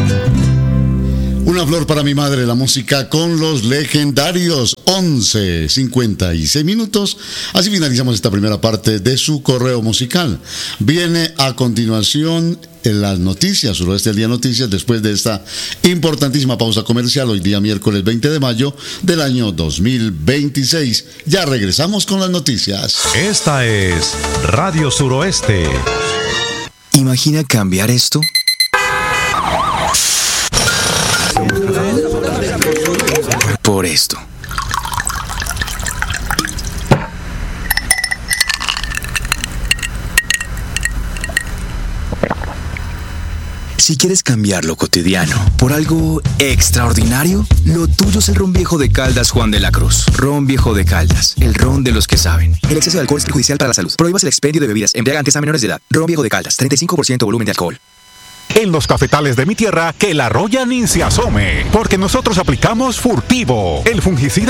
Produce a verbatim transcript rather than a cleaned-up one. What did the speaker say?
Una flor para mi madre, la música con los legendarios. Once cincuenta y seis minutos. Así finalizamos esta primera parte de su correo musical. Viene a continuación en las noticias, Suroeste del Día Noticias, después de esta importantísima pausa comercial, hoy día miércoles veinte de mayo del año dos mil veintiséis. Ya regresamos con las noticias. Esta es Radio Suroeste. ¿Imagina cambiar esto? Por esto. Si quieres cambiar lo cotidiano por algo extraordinario, lo tuyo es el ron viejo de Caldas Juan de la Cruz. Ron viejo de Caldas, el ron de los que saben. El exceso de alcohol es perjudicial para la salud. Prohíbas el expendio de bebidas embriagantes a menores de edad. Ron viejo de Caldas, treinta y cinco por ciento volumen de alcohol. En los cafetales de mi tierra, que la roya ni se asome, porque nosotros aplicamos Furtivo, el fungicida